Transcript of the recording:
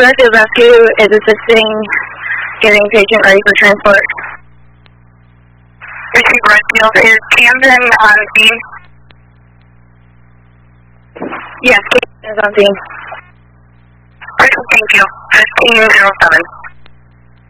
Corrective Rescue is assisting getting patient ready for transport. Receive Redfield. Is Camden on scene? Yes, Camden is on scene. Thank you. 1507.